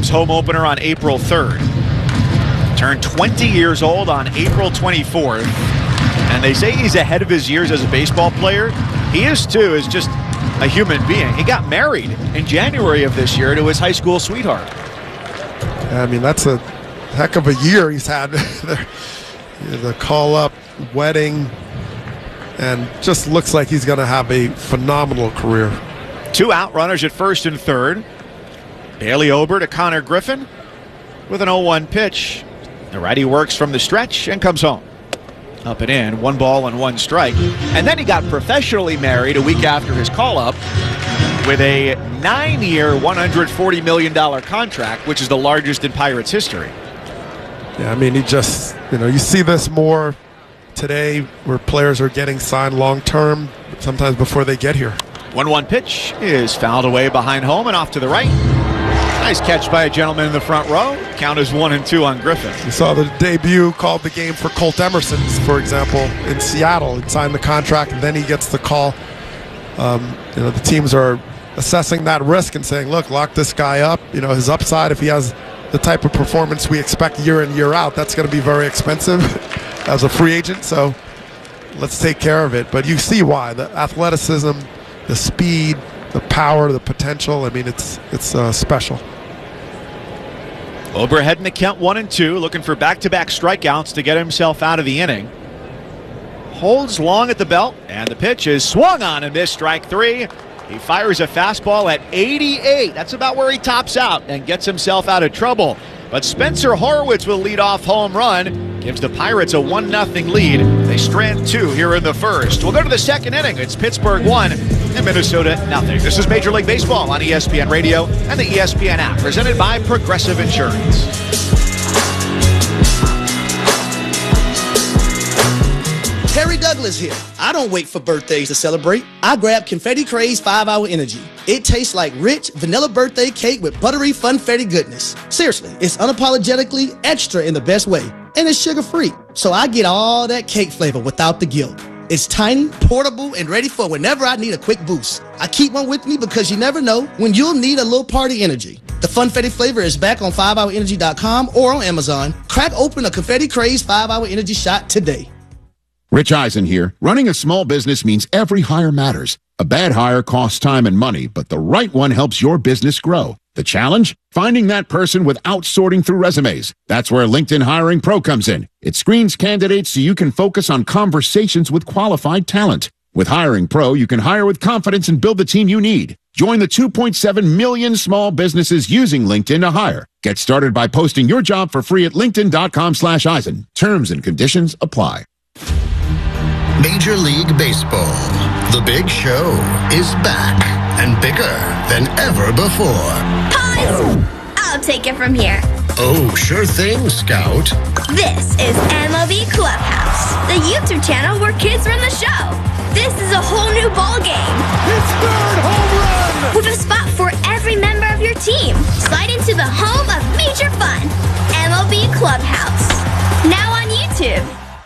Twins home opener on April 3rd. Turned 20 years old on April 24th. And they say he's ahead of his years as a baseball player. He is, too, as just a human being. He got married in January of this year to his high school sweetheart. I mean, that's a heck of a year he's had. The call-up, wedding, and just looks like he's going to have a phenomenal career. 2 out, runners at first and third. Bailey Ober to Connor Griffin with an 0-1 pitch. The righty works from the stretch and comes home. Up and in, 1 ball and 1 strike. And then he got professionally married a week after his call-up with a 9-year, $140 million contract, which is the largest in Pirates history. Yeah, I mean, he just, you see this more today where players are getting signed long-term, sometimes before they get here. 1-1 pitch is fouled away behind home and off to the right. Nice catch by a gentleman in the front row. Count is 1-2 on Griffin. You saw the debut called the game for Colt Emerson, for example, in Seattle. He signed the contract, and then he gets the call. The teams are assessing that risk and saying, look, lock this guy up. His upside, if he has the type of performance we expect year in, year out, that's going to be very expensive as a free agent. So let's take care of it. But you see why. The athleticism, the speed, the power, the potential. I mean, it's special. Ober heading to count 1-2, looking for back-to-back strikeouts to get himself out of the inning. Holds long at the belt, and the pitch is swung on and missed, strike 3. He fires a fastball at 88. That's about where he tops out and gets himself out of trouble. But Spencer Horwitz will lead off home run. Gives the Pirates a 1-0 lead. They strand 2 here in the first. We'll go to the second inning. It's Pittsburgh 1 and Minnesota 0. This is Major League Baseball on ESPN Radio and the ESPN app. Presented by Progressive Insurance. Harry Douglas here. I don't wait for birthdays to celebrate. I grab Confetti Craze 5-Hour Energy. It tastes like rich vanilla birthday cake with buttery funfetti goodness. Seriously, it's unapologetically extra in the best way. And it's sugar-free. So I get all that cake flavor without the guilt. It's tiny, portable, and ready for whenever I need a quick boost. I keep one with me because you never know when you'll need a little party energy. The Funfetti flavor is back on 5hourenergy.com or on Amazon. Crack open a Confetti Craze 5-Hour Energy shot today. Rich Eisen here. Running a small business means every hire matters. A bad hire costs time and money, but the right one helps your business grow. The challenge? Finding that person without sorting through resumes. That's where LinkedIn Hiring Pro comes in. It screens candidates so you can focus on conversations with qualified talent. With Hiring Pro, you can hire with confidence and build the team you need. Join the 2.7 million small businesses using LinkedIn to hire. Get started by posting your job for free at linkedin.com/Eisen. Terms and conditions apply. Major League Baseball. The Big Show is back and bigger than ever before. Pause! I'll take it from here. Oh, sure thing, Scout. This is MLB Clubhouse, the YouTube channel where kids run the show. This is a whole new ball game. His 3rd home run! With a spot for every member of your team. Slide into the home of major fun. MLB Clubhouse. Now on YouTube.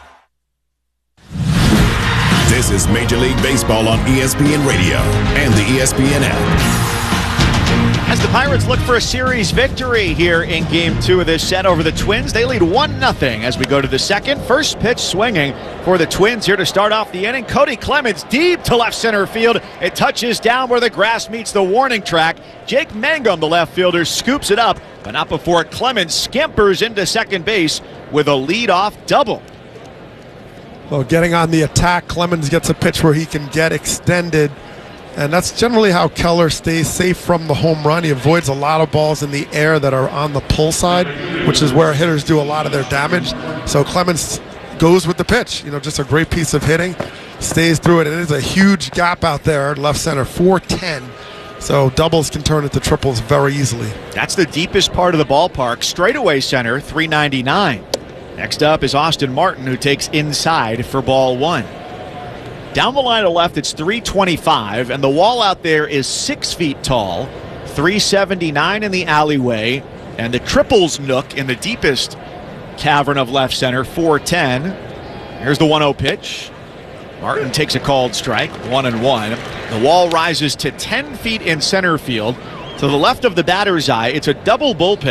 This is Major League Baseball on ESPN Radio and the ESPN app. As the Pirates look for a series victory here in Game 2 of this set over the Twins, they lead 1-0 as we go to the second. First pitch swinging for the Twins here to start off the inning. Cody Clemens deep to left center field. It touches down where the grass meets the warning track. Jake Mangum, the left fielder, scoops it up, but not before Clemens scampers into second base with a leadoff double. Well, getting on the attack, Clemens gets a pitch where he can get extended, and that's generally how Keller stays safe from the home run. He avoids a lot of balls in the air that are on the pull side, which is where hitters do a lot of their damage. So Clemens goes with the pitch. Just a great piece of hitting, stays through it, and it is a huge gap out there, left center, 410. So doubles can turn into triples very easily. That's the deepest part of the ballpark. Straightaway center, 399. Next up is Austin Martin, who takes inside for ball 1. Down the line to left, it's 325, and the wall out there is 6 feet tall, 379 in the alleyway, and the triples nook in the deepest cavern of left center, 410. Here's the 1-0 pitch. Martin takes a called strike, 1-1. The wall rises to 10 feet in center field. To the left of the batter's eye, it's a double bullpen.